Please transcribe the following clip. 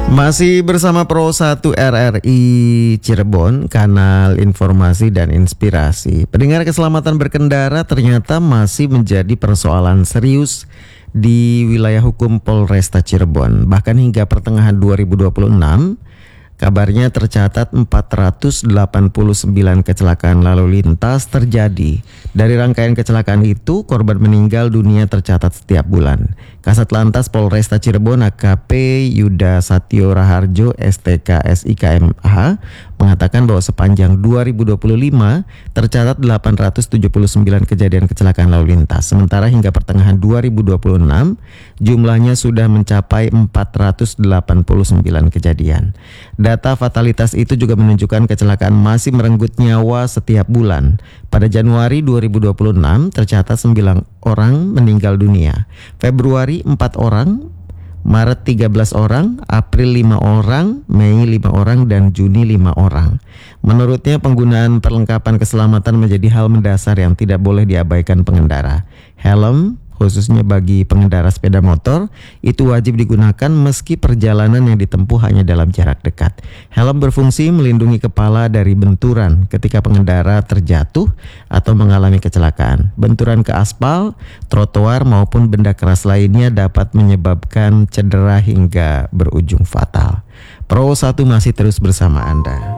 Masih bersama Pro 1 RRI Cirebon, kanal informasi dan inspirasi. Pendengar, keselamatan berkendara ternyata masih menjadi persoalan serius di wilayah hukum Polresta Cirebon. Bahkan hingga pertengahan 2026, kabarnya tercatat 489 kecelakaan lalu lintas terjadi. Dari rangkaian kecelakaan itu, korban meninggal dunia tercatat setiap bulan. Kasat Lantas Polresta Cirebon AKP Yuda Satyo Raharjo STK SIKMH mengatakan bahwa sepanjang 2025 tercatat 879 kejadian kecelakaan lalu lintas. Sementara hingga pertengahan 2026 jumlahnya sudah mencapai 489 kejadian. Data fatalitas itu juga menunjukkan kecelakaan masih merenggut nyawa setiap bulan. Pada Januari 2026 tercatat 9 orang meninggal dunia, Februari 4 orang, Maret 13 orang, April 5 orang, Mei 5 orang, dan Juni 5 orang. Menurutnya penggunaan perlengkapan keselamatan menjadi hal mendasar yang tidak boleh diabaikan pengendara. Helm, khususnya bagi pengendara sepeda motor, itu wajib digunakan meski perjalanan yang ditempuh hanya dalam jarak dekat. Helm berfungsi melindungi kepala dari benturan ketika pengendara terjatuh atau mengalami kecelakaan. Benturan ke aspal, trotoar maupun benda keras lainnya dapat menyebabkan cedera hingga berujung fatal. Pro 1 masih terus bersama Anda.